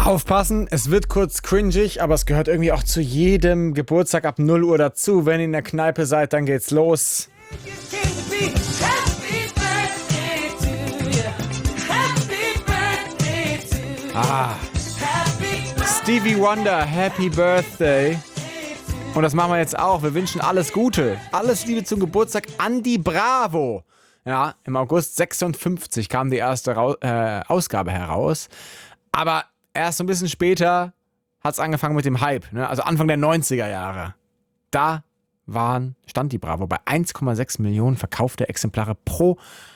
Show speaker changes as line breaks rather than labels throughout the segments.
Aufpassen, es wird kurz cringig, aber es gehört irgendwie auch zu jedem Geburtstag ab 0 Uhr dazu. Wenn ihr in der Kneipe seid, dann geht's los. Stevie Wonder, Happy Birthday. Und das machen wir jetzt auch. Wir wünschen alles Gute. Alles Liebe zum Geburtstag an die Bravo. Ja, im August 56 kam die erste Ausgabe heraus. Aber erst so ein bisschen später hat es angefangen mit dem Hype, ne? Also Anfang der 90er Jahre. Da stand die Bravo bei 1,6 Millionen verkaufte Exemplare pro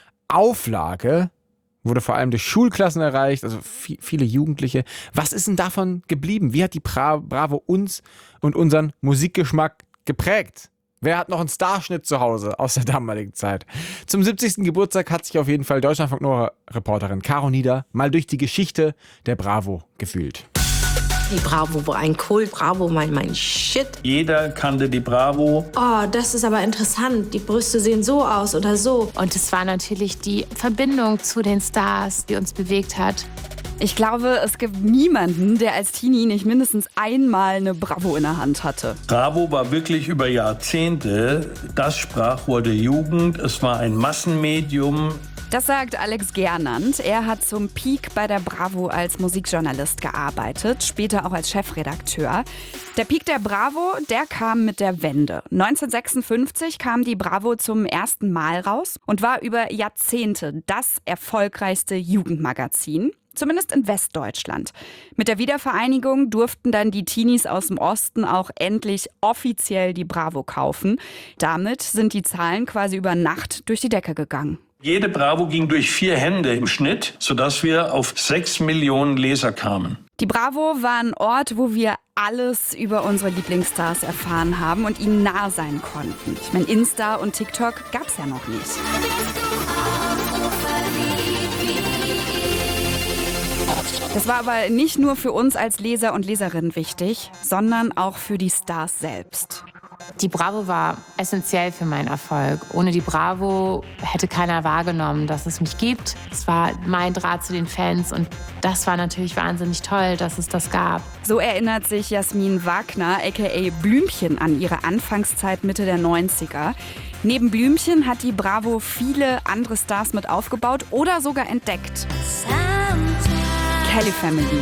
Auflage. Wurde vor allem durch Schulklassen erreicht, also viele Jugendliche. Was ist denn davon geblieben? Wie hat die Bravo uns und unseren Musikgeschmack geprägt? Wer hat noch einen Starschnitt zu Hause aus der damaligen Zeit? Zum 70. Geburtstag hat sich auf jeden Fall Deutschlandfunk Nova-Reporterin Caro Nieder mal durch die Geschichte der Bravo gefühlt.
Die Bravo war ein Kult. Bravo, mein Shit.
Jeder kannte die Bravo.
Oh, das ist aber interessant. Die Brüste sehen so aus oder so.
Und es war natürlich die Verbindung zu den Stars, die uns bewegt hat.
Ich glaube, es gibt niemanden, der als Teenie nicht mindestens einmal eine Bravo in der Hand hatte.
Bravo war wirklich über Jahrzehnte das Sprachrohr der Jugend. Es war ein Massenmedium.
Das sagt Alex Gernand. Er hat zum Peak bei der Bravo als Musikjournalist gearbeitet, später auch als Chefredakteur. Der Peak der Bravo, der kam mit der Wende. 1956 kam die Bravo zum ersten Mal raus und war über Jahrzehnte das erfolgreichste Jugendmagazin. Zumindest in Westdeutschland. Mit der Wiedervereinigung durften dann die Teenies aus dem Osten auch endlich offiziell die Bravo kaufen. Damit sind die Zahlen quasi über Nacht durch die Decke gegangen.
Jede Bravo ging durch 4 Hände im Schnitt, sodass wir auf 6 Millionen Leser kamen.
Die Bravo war ein Ort, wo wir alles über unsere Lieblingsstars erfahren haben und ihnen nah sein konnten. Ich meine, Insta und TikTok gab's ja noch nicht. Das war aber nicht nur für uns als Leser und Leserinnen wichtig, sondern auch für die Stars selbst.
Die Bravo war essentiell für meinen Erfolg. Ohne die Bravo hätte keiner wahrgenommen, dass es mich gibt. Es war mein Draht zu den Fans und das war natürlich wahnsinnig toll, dass es das gab.
So erinnert sich Jasmin Wagner, aka Blümchen, an ihre Anfangszeit Mitte der 90er. Neben Blümchen hat die Bravo viele andere Stars mit aufgebaut oder sogar entdeckt. Kelly Family.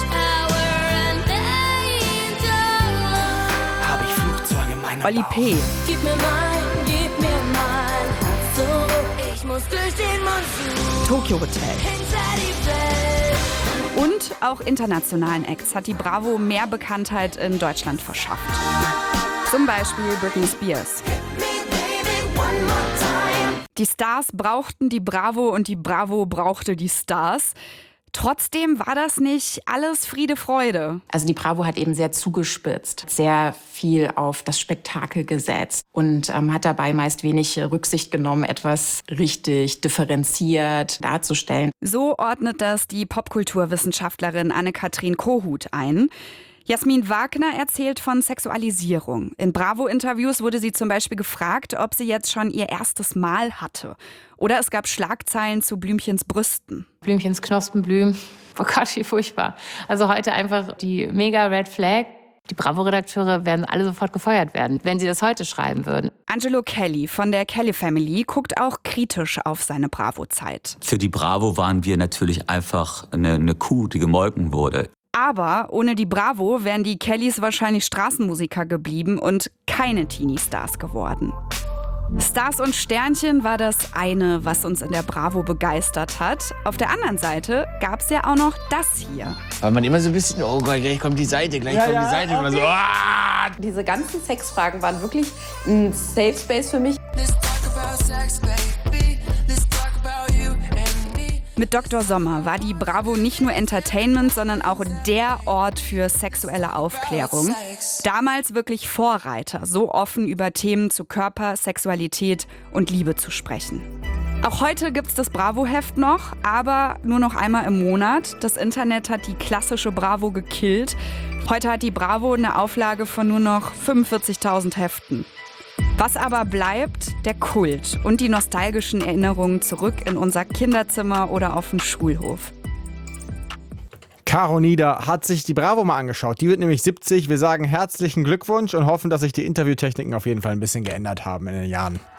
Habe ich Flugzeuge meiner
Oli P.
Gib mir mein Herz zurück. Ich muss durch den Monsun.
Tokyo Hotel.
Hinter die Welt.
Und auch internationalen Acts hat die Bravo mehr Bekanntheit in Deutschland verschafft. Zum Beispiel Britney Spears. Die Stars brauchten die Bravo und die Bravo brauchte die Stars. Trotzdem war das nicht alles Friede, Freude.
Also die Bravo hat eben sehr zugespitzt, sehr viel auf das Spektakel gesetzt und hat dabei meist wenig Rücksicht genommen, etwas richtig differenziert darzustellen.
So ordnet das die Popkulturwissenschaftlerin Anne-Kathrin Kohut ein. Jasmin Wagner erzählt von Sexualisierung. In Bravo-Interviews wurde sie zum Beispiel gefragt, ob sie jetzt schon ihr erstes Mal hatte. Oder es gab Schlagzeilen zu Blümchens Brüsten.
Blümchens Knospenblüm, oh Gott, wie furchtbar. Also heute einfach die mega Red Flag. Die Bravo-Redakteure werden alle sofort gefeuert werden, wenn sie das heute schreiben würden.
Angelo Kelly von der Kelly Family guckt auch kritisch auf seine Bravo-Zeit.
Für die Bravo waren wir natürlich einfach eine Kuh, die gemolken wurde.
Aber ohne die Bravo wären die Kellys wahrscheinlich Straßenmusiker geblieben und keine Teenie-Stars geworden. Stars und Sternchen war das eine, was uns in der Bravo begeistert hat. Auf der anderen Seite gab es ja auch noch das hier.
Weil man immer so ein bisschen, oh Gott, gleich kommt die Seite, gleich kommt die Seite. Immer so, ah!
Diese ganzen Sexfragen waren wirklich ein Safe Space für mich.
Mit Dr. Sommer war die Bravo nicht nur Entertainment, sondern auch der Ort für sexuelle Aufklärung. Damals wirklich Vorreiter, so offen über Themen zu Körper, Sexualität und Liebe zu sprechen. Auch heute gibt's das Bravo-Heft noch, aber nur noch einmal im Monat. Das Internet hat die klassische Bravo gekillt. Heute hat die Bravo eine Auflage von nur noch 45.000 Heften. Was aber bleibt, der Kult und die nostalgischen Erinnerungen zurück in unser Kinderzimmer oder auf den Schulhof.
Caro Nieder hat sich die Bravo mal angeschaut. Die wird nämlich 70. Wir sagen herzlichen Glückwunsch und hoffen, dass sich die Interviewtechniken auf jeden Fall ein bisschen geändert haben in den Jahren.